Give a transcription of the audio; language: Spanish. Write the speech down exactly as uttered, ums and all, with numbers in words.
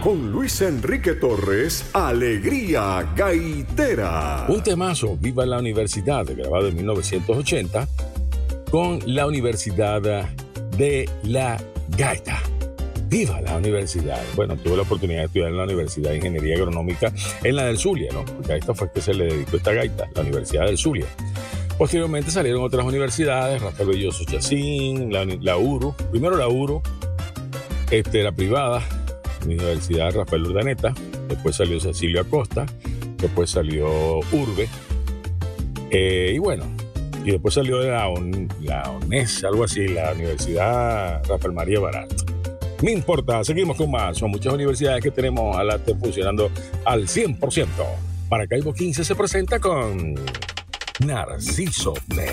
con Luis Enrique Torres, Alegría Gaitera. Un temazo, Viva la Universidad, grabado en mil novecientos ochenta con la Universidad de la Gaita. ¡Viva la universidad! Bueno, tuve la oportunidad de estudiar en la Universidad de Ingeniería Agronómica, en la del Zulia, ¿no? Porque a esta fue que se le dedicó esta gaita, la Universidad del Zulia. Posteriormente salieron otras universidades, Rafael Belloso Chacín, la, la U R U, primero la U R U, este, la privada, la Universidad Rafael Urdaneta, después salió Cecilio Acosta, después salió Urbe, eh, y bueno, y después salió la, la ONES, algo así, la Universidad Rafael María Barat. No importa, seguimos con más. Son muchas universidades que tenemos a la funcionando al cien por ciento. Maracaibo quince se presenta con Narciso Band.